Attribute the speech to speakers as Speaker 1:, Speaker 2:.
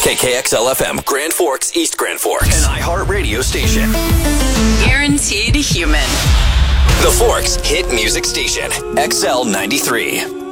Speaker 1: KKXL FM, Grand Forks, East Grand Forks. An iHeart radio station.
Speaker 2: Guaranteed human.
Speaker 1: The Forks Hit Music Station, XL93.